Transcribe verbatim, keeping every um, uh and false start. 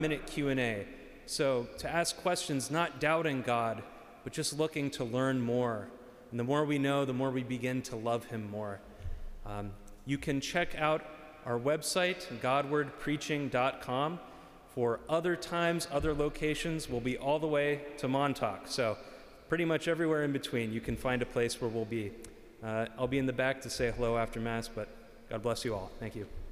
minute Q and A. So to ask questions, not doubting God, but just looking to learn more. And the more we know, the more we begin to love him more. Um, you can check out our website, godward preaching dot com. For other times, other locations, we'll be all the way to Montauk. So pretty much everywhere in between, you can find a place where we'll be. Uh, I'll be in the back to say hello after Mass, but God bless you all. Thank you.